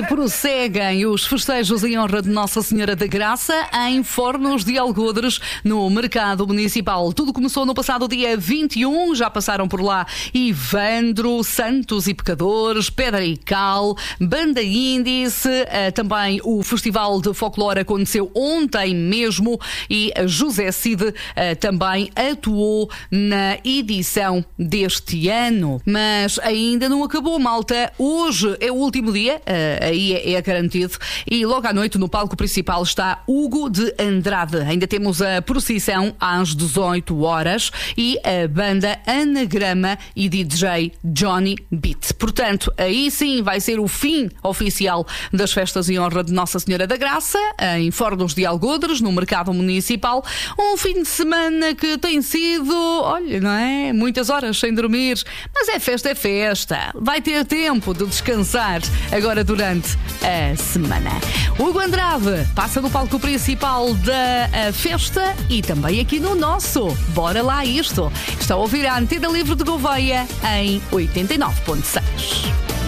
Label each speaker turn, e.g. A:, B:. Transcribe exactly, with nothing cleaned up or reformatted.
A: prosseguem os festejos em honra de Nossa Senhora da Graça em Fornos de Algodres, no Mercado Municipal. Tudo começou no passado dia vinte e um, já passaram por lá Ivandro, Santos e Pecadores, Pedra e Cal, Banda Índice, também o Festival de Folclore aconteceu ontem mesmo e José Cid também atuou na edição deste ano. Mas ainda não acabou, malta. Hoje é o último dia, aí é garantido, e logo à noite no palco principal está Hugo de Andrade. Ainda temos a procissão às dezoito horas e a banda Anagrama e D J Johnny Beat. Portanto, aí sim vai ser o fim oficial das festas em honra de Nossa Senhora da Graça em Fornos de Algodres, no Mercado Municipal. Um fim de semana que tem sido, olha, não é? Muitas horas sem dormir, mas é festa, é festa. Vai ter tempo de descansar agora durante a semana. Hugo Andrade passa no palco principal da festa e também aqui no nosso. Bora lá isto. Está a ouvir a Antena Livre de Gouveia em oitenta e nove ponto seis.